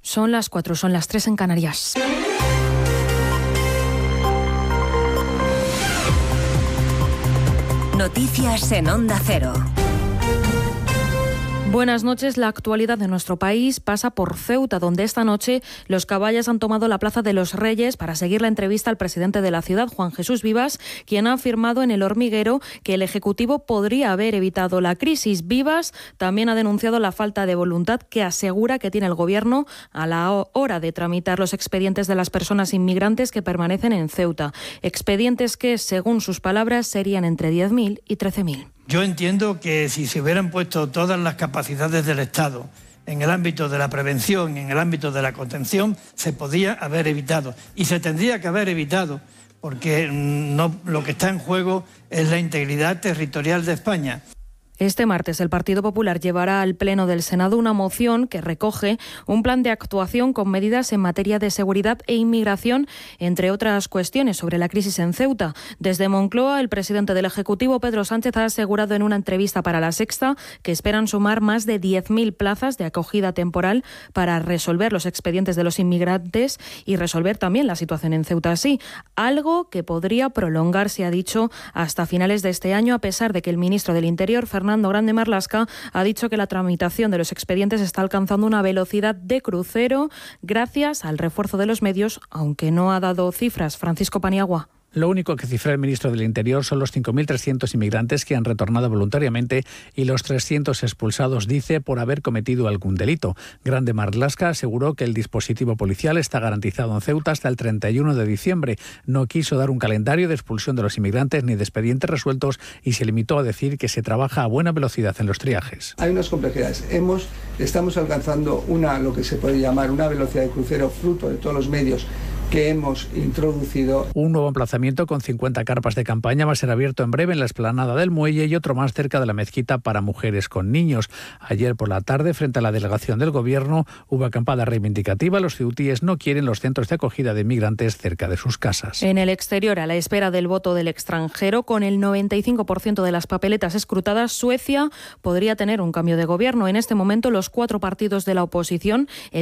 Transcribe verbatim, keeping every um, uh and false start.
Son las cuatro, son las tres en Canarias. Noticias en Onda Cero. Buenas noches. La actualidad de nuestro país pasa por Ceuta, donde esta noche los caballas han tomado la Plaza de los Reyes para seguir la entrevista al presidente de la ciudad, Juan Jesús Vivas, quien ha afirmado en El Hormiguero que el Ejecutivo podría haber evitado la crisis. Vivas también ha denunciado la falta de voluntad que asegura que tiene el Gobierno a la hora de tramitar los expedientes de las personas inmigrantes que permanecen en Ceuta. Expedientes que, según sus palabras, serían entre diez mil y trece mil. Yo entiendo que si se hubieran puesto todas las capacidades del Estado en el ámbito de la prevención, en el ámbito de la contención, se podía haber evitado. Y se tendría que haber evitado, porque no, lo que está en juego es la integridad territorial de España. Este martes el Partido Popular llevará al Pleno del Senado una moción que recoge un plan de actuación con medidas en materia de seguridad e inmigración, entre otras cuestiones sobre la crisis en Ceuta. Desde Moncloa, el presidente del Ejecutivo, Pedro Sánchez, ha asegurado en una entrevista para La Sexta que esperan sumar más de diez mil plazas de acogida temporal para resolver los expedientes de los inmigrantes y resolver también la situación en Ceuta así, algo que podría prolongarse, ha dicho, hasta finales de este año, a pesar de que el ministro del Interior, Fernando Fernando Grande Marlaska, ha dicho que la tramitación de los expedientes está alcanzando una velocidad de crucero gracias al refuerzo de los medios, aunque no ha dado cifras. Francisco Paniagua. Lo único que cifra el ministro del Interior son los cinco mil trescientos inmigrantes que han retornado voluntariamente y los trescientos expulsados, dice, por haber cometido algún delito. Grande Marlaska aseguró que el dispositivo policial está garantizado en Ceuta hasta el treinta y uno de diciembre. No quiso dar un calendario de expulsión de los inmigrantes ni de expedientes resueltos y se limitó a decir que se trabaja a buena velocidad en los triajes. Hay unas complejidades. Hemos, estamos alcanzando una, lo que se puede llamar una velocidad de crucero fruto de todos los medios que hemos introducido. Un nuevo emplazamiento con cincuenta carpas de campaña va a ser abierto en breve en la explanada del Muelle y otro más cerca de la mezquita para mujeres con niños. Ayer por la tarde, frente a la delegación del Gobierno, hubo acampada reivindicativa. Los ceutíes no quieren los centros de acogida de inmigrantes cerca de sus casas. En el exterior, a la espera del voto del extranjero, con el noventa y cinco por ciento de las papeletas escrutadas, Suecia podría tener un cambio de gobierno. En este momento, los cuatro partidos de la oposición, el